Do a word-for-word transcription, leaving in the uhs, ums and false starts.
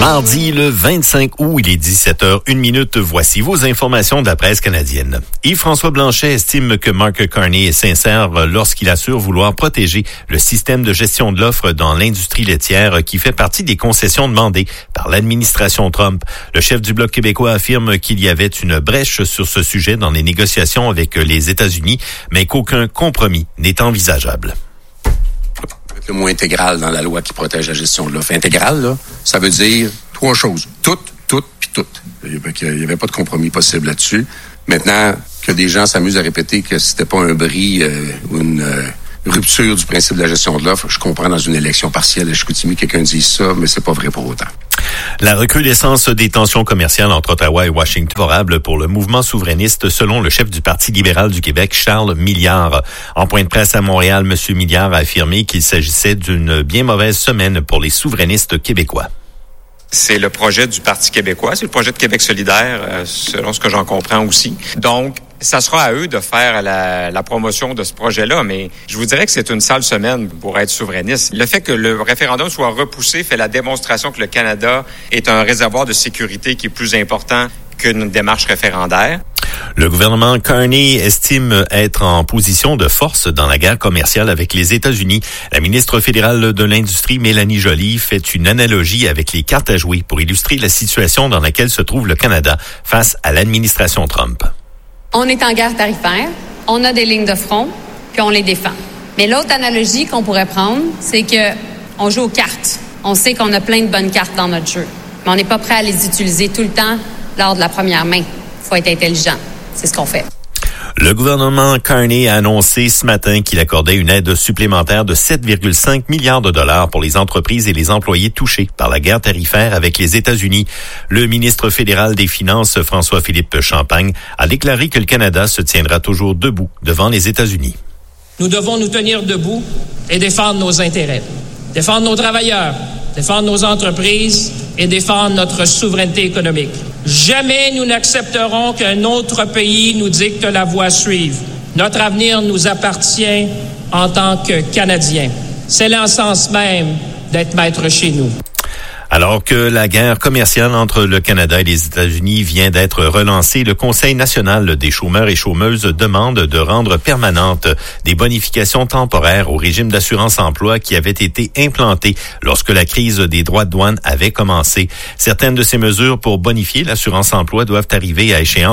Mardi, le vingt-cinq août, il est dix-sept heures une minute. Voici vos informations de la presse canadienne. Yves-François Blanchet estime que Mark Carney est sincère lorsqu'il assure vouloir protéger le système de gestion de l'offre dans l'industrie laitière qui fait partie des concessions demandées par l'administration Trump. Le chef du Bloc québécois affirme qu'il y avait une brèche sur ce sujet dans les négociations avec les États-Unis, mais qu'aucun compromis n'est envisageable. Le mot intégral dans la loi qui protège la gestion de l'offre. Intégral, là, ça veut dire trois choses. Toutes, toutes, puis toutes. Il n'y avait pas de compromis possible là-dessus. Maintenant, que des gens s'amusent à répéter que c'était pas un bris euh, ou une euh, rupture du principe de la gestion de l'offre, je comprends dans une élection partielle à Chicoutimi, quelqu'un dise ça, mais c'est pas vrai pour autant. La recrudescence des tensions commerciales entre Ottawa et Washington est favorable pour le mouvement souverainiste, selon le chef du Parti libéral du Québec, Charles Milliard. En point de presse à Montréal, M. Milliard a affirmé qu'il s'agissait d'une bien mauvaise semaine pour les souverainistes québécois. C'est le projet du Parti québécois, c'est le projet de Québec solidaire, euh, selon ce que j'en comprends aussi. Donc, ça sera à eux de faire la, la promotion de ce projet-là, mais je vous dirais que c'est une sale semaine pour être souverainiste. Le fait que le référendum soit repoussé fait la démonstration que le Canada est un réservoir de sécurité qui est plus important qu'une démarche référendaire. Le gouvernement Carney estime être en position de force dans la guerre commerciale avec les États-Unis. La ministre fédérale de l'Industrie, Mélanie Joly, fait une analogie avec les cartes à jouer pour illustrer la situation dans laquelle se trouve le Canada face à l'administration Trump. On est en guerre tarifaire, on a des lignes de front, puis on les défend. Mais l'autre analogie qu'on pourrait prendre, c'est que on joue aux cartes. On sait qu'on a plein de bonnes cartes dans notre jeu, mais on n'est pas prêt à les utiliser tout le temps lors de la première main. Il faut être intelligent. C'est ce qu'on fait. Le gouvernement Carney a annoncé ce matin qu'il accordait une aide supplémentaire de sept virgule cinq milliards de dollars pour les entreprises et les employés touchés par la guerre tarifaire avec les États-Unis. Le ministre fédéral des Finances, François-Philippe Champagne, a déclaré que le Canada se tiendra toujours debout devant les États-Unis. Nous devons nous tenir debout et défendre nos intérêts, défendre nos travailleurs, défendre nos entreprises et défendre notre souveraineté économique. Jamais nous n'accepterons qu'un autre pays nous dicte la voie à suivre. Notre avenir nous appartient en tant que Canadiens. C'est l'essence même d'être maître chez nous. Alors que la guerre commerciale entre le Canada et les États-Unis vient d'être relancée, le Conseil national des chômeurs et chômeuses demande de rendre permanentes des bonifications temporaires au régime d'assurance-emploi qui avait été implanté lorsque la crise des droits de douane avait commencé. Certaines de ces mesures pour bonifier l'assurance-emploi doivent arriver à échéance